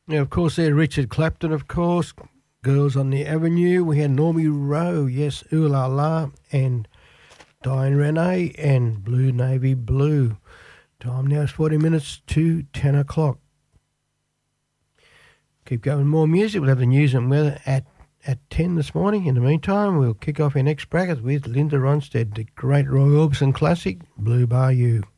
Yeah, of course, there, Richard Clapton, of course. Girls on the Avenue. We had Normie Rowe, yes, Ooh La La, and Diane Renee, and Blue Navy Blue. Time now is 40 minutes to 10 o'clock. Keep going, more music. We'll have the news and weather at 10 this morning. In the meantime, we'll kick off our next bracket with Linda Ronstadt, the great Roy Orbison classic, Blue Bayou.